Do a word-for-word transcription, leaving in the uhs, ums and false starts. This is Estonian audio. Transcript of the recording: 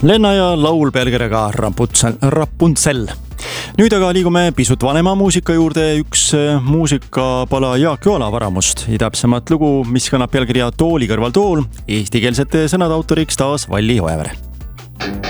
Lenna ja laul pealkirjaga Rapuntsel. Nüüd aga liigume pisut vanema muusika juurde, üks muusikapala Jaak Joala varamust ja täpsemat lugu, mis kannab pealkirja Tooli kõrval tool, eestikeelsete sõnade autoriks taas Valli Oevere.